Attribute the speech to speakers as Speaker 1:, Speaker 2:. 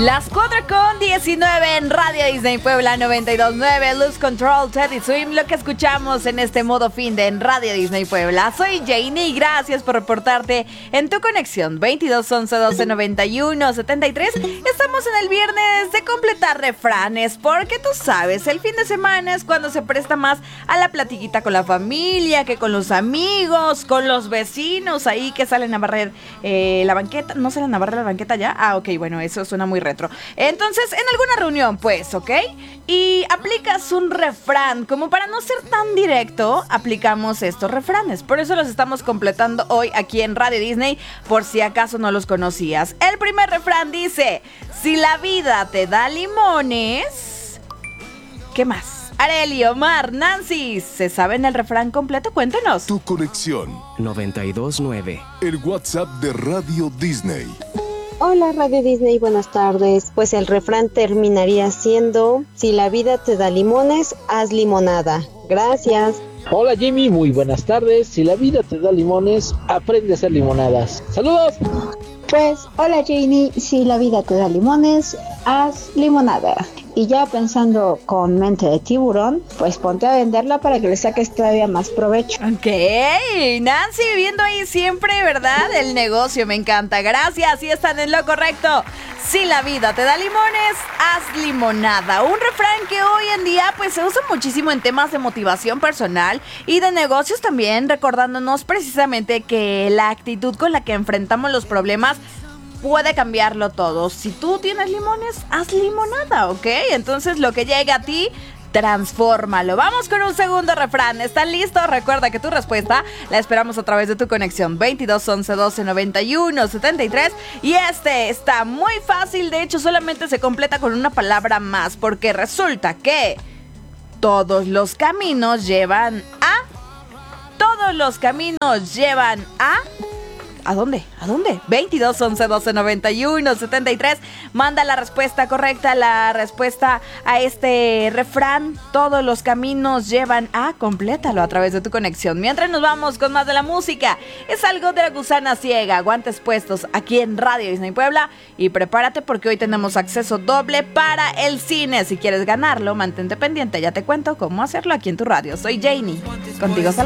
Speaker 1: Las 4:19 en Radio Disney Puebla 92.9, Lose Control, Teddy Swim, lo que escuchamos en este modo fin de en Radio Disney Puebla. Soy Janie y gracias por reportarte en tu conexión 22 11 12 91 73. Estamos en el viernes de completar refranes, porque tú sabes, el fin de semana es cuando se presta más a la platiquita con la familia, que con los amigos, con los vecinos ahí que salen a barrer la banqueta. ¿No salen a barrer la banqueta ya? Ah, ok, bueno, eso suena muy retro. Entonces, en alguna reunión, pues, ¿ok? Y aplicas un refrán. Como para no ser tan directo, aplicamos estos refranes. Por eso los estamos completando hoy aquí en Radio Disney, por si acaso no los conocías. El primer refrán dice: si la vida te da limones... ¿Qué más? Areli, Omar, Nancy, ¿se saben el refrán completo? Cuéntenos.
Speaker 2: Tu conexión
Speaker 3: 92.9.
Speaker 2: El WhatsApp de Radio Disney.
Speaker 4: Hola Radio Disney, buenas tardes. Pues el refrán terminaría siendo: si la vida te da limones, haz limonada. Gracias.
Speaker 5: Hola Jimmy, muy buenas tardes. Si la vida te da limones, aprende a hacer limonadas. ¡Saludos!
Speaker 6: Pues, hola Janie, si la vida te da limones, haz limonada. Y ya pensando con mente de tiburón, pues ponte a venderla para que le saques todavía más provecho.
Speaker 1: Ok, Nancy viviendo ahí siempre, ¿verdad? El negocio, me encanta. Gracias, y están en lo correcto. Si la vida te da limones, haz limonada. Un refrán que hoy en día pues se usa muchísimo en temas de motivación personal y de negocios también, recordándonos precisamente que la actitud con la que enfrentamos los problemas puede cambiarlo todo. Si tú tienes limones, haz limonada, ¿ok? Entonces lo que llegue a ti, transfórmalo. Vamos con un segundo refrán. ¿Están listos? Recuerda que tu respuesta la esperamos a través de tu conexión 22 11 12 91 73. Y este está muy fácil. De hecho, solamente se completa con una palabra más, porque resulta que todos los caminos llevan a... Todos los caminos llevan a... ¿A dónde? ¿A dónde? 22 11 12 91 73. Manda la respuesta correcta, la respuesta a este refrán. Todos los caminos llevan a... Complétalo a través de tu conexión. Mientras nos vamos con más de la música. Es algo de La Gusana Ciega. Guantes puestos aquí en Radio Disney Puebla. Y prepárate porque hoy tenemos acceso doble para el cine. Si quieres ganarlo, mantente pendiente. Ya te cuento cómo hacerlo aquí en tu radio. Soy Janie. Contigo.